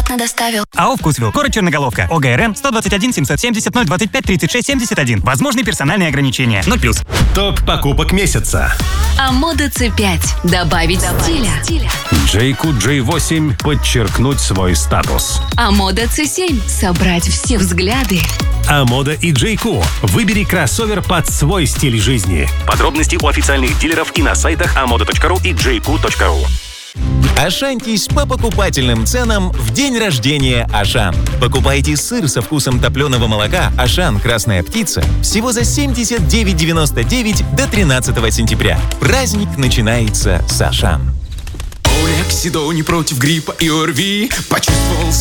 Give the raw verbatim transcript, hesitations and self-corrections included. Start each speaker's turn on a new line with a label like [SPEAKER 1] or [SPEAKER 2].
[SPEAKER 1] бесплатно доставил.
[SPEAKER 2] АО «Вкусвилл». Город Черноголовка. ОГРН сто двадцать один семьсот семьдесят ноль двадцать пять тридцать шесть семьдесят один. Возможны персональные ограничения. ноль плюс.
[SPEAKER 3] Топ покупок месяца.
[SPEAKER 4] Амода Ц пять. Добавить стиля.
[SPEAKER 3] Джейку джей восемь подчеркнуть свой статус.
[SPEAKER 4] Амода Ц семь. Собрать все взгляды.
[SPEAKER 3] Амода и Джейку. Выбери кроссовер под свой стиль жизни.
[SPEAKER 5] Подробности у официальных дилеров и на сайтах амода точка ру и джейку точка ру.
[SPEAKER 6] Ашантись по покупательным ценам в день рождения Ашан. Покупайте сыр со вкусом топленого молока Ашан Красная Птица всего за семьдесят девять девяносто девять до тринадцатого сентября. Праздник начинается с Ашан.
[SPEAKER 7] Олексидони против гриппа и ОРВИ. Почувствовал